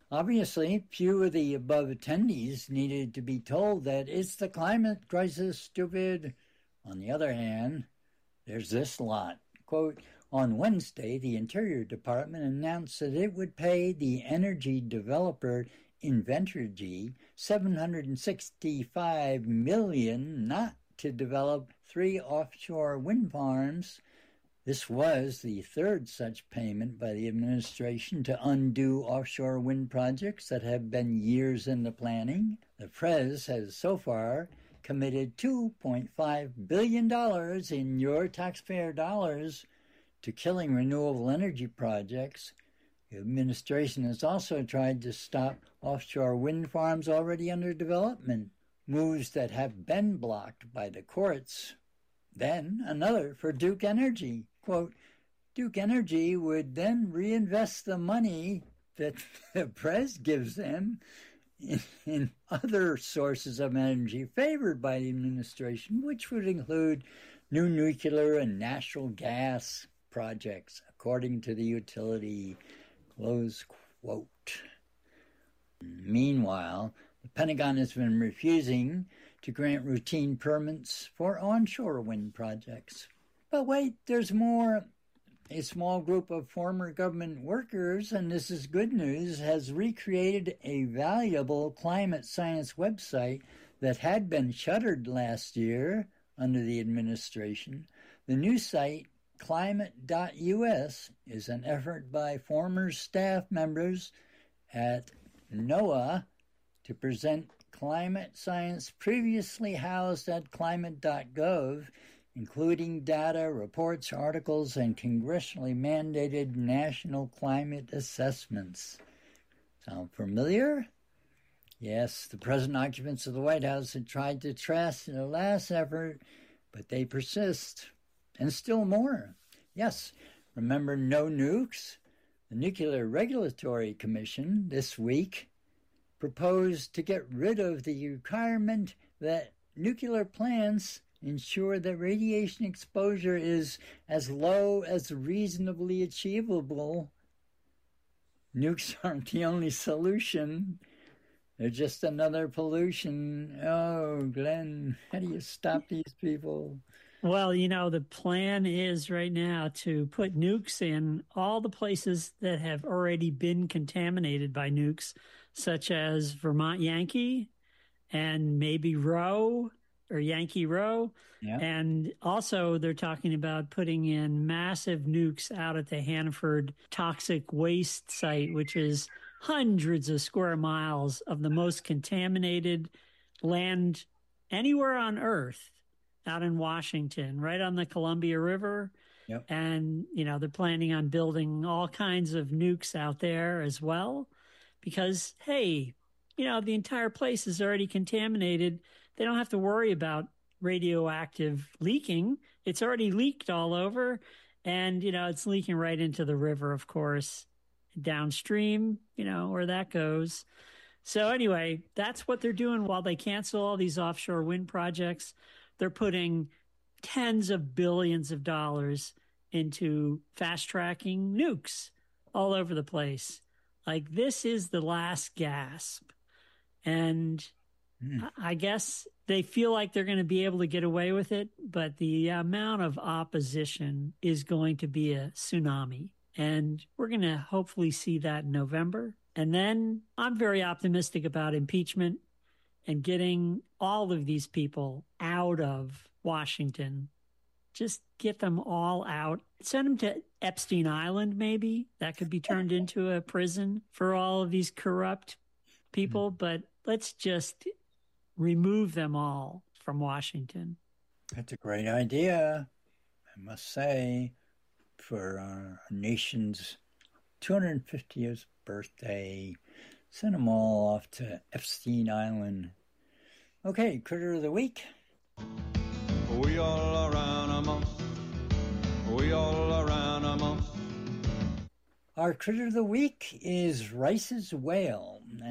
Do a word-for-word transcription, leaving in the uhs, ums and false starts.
Obviously, few of the above attendees needed to be told that it's the climate crisis, stupid. On the other hand, there's this lot. Quote, on Wednesday, the Interior Department announced that it would pay the energy developer Inventurgy seven hundred sixty-five million dollars not to develop three offshore wind farms. This was the third such payment by the administration to undo offshore wind projects that have been years in the planning. The Prez has so far committed two point five billion dollars in your taxpayer dollars to killing renewable energy projects. The administration has also tried to stop offshore wind farms already under development, moves that have been blocked by the courts. Then another for Duke Energy. Quote, Duke Energy would then reinvest the money that the press gives them in, in other sources of energy favored by the administration, which would include new nuclear and natural gas projects, according to the utility, close quote. Meanwhile, the Pentagon has been refusing to grant routine permits for onshore wind projects. But wait, there's more. A small group of former government workers, and this is good news, has recreated a valuable climate science website that had been shuttered last year under the administration. The new site, climate dot U S, is an effort by former staff members at NOAA to present climate science previously housed at climate dot gov, including data, reports, articles, and congressionally mandated national climate assessments. Sound familiar? Yes, the present occupants of the White House had tried to trash their last effort, but they persist. And still more. Yes, remember no nukes? The Nuclear Regulatory Commission this week proposed to get rid of the requirement that nuclear plants ensure that radiation exposure is as low as reasonably achievable. Nukes aren't the only solution. They're just another pollution. Oh, Glenn, how do you stop these people? Well, you know, the plan is right now to put nukes in all the places that have already been contaminated by nukes, such as Vermont Yankee and maybe Roe or Yankee Row. Yeah. And also they're talking about putting in massive nukes out at the Hanford toxic waste site, which is hundreds of square miles of the most contaminated land anywhere on Earth, out in Washington, right on the Columbia River. Yep. And, you know, they're planning on building all kinds of nukes out there as well because, hey, you know, the entire place is already contaminated. They don't have to worry about radioactive leaking. It's already leaked all over. And, you know, it's leaking right into the river, of course, downstream, you know, where that goes. So anyway, that's what they're doing while they cancel all these offshore wind projects. They're putting tens of billions of dollars into fast-tracking nukes all over the place. Like, this is the last gasp. And mm. I guess they feel like they're going to be able to get away with it, but the amount of opposition is going to be a tsunami. And we're going to hopefully see that in November. And then I'm very optimistic about impeachment and getting all of these people out of Washington. Just get them all out. Send them to Epstein Island, maybe. That could be turned into a prison for all of these corrupt people. Mm. But let's just remove them all from Washington. That's a great idea, I must say, for our nation's two hundred fiftieth birthday. Send them all off to Epstein Island. Okay, Critter of the Week. We all around a month. We all around a month. Our Critter of the Week is Rice's Whale.